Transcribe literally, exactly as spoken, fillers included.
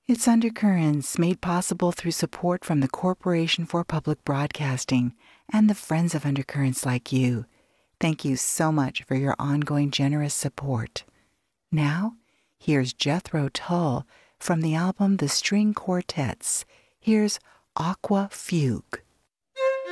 It's Undercurrents, made possible through support from the Corporation for Public Broadcasting and the friends of Undercurrents like you. Thank you so much for your ongoing generous support. Now, here's Jethro Tull from the album The String Quartets. Here's Aqua Fugue.